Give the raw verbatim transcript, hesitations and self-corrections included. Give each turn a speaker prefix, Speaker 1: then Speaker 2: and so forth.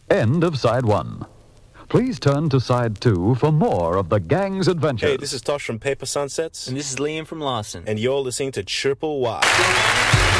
Speaker 1: End of side one. Please turn to side two for more of the gang's adventures.
Speaker 2: Hey, this is Tosh from Paper Sunsets.
Speaker 3: And this is Liam from Larson.
Speaker 2: And you're listening to Triple Y.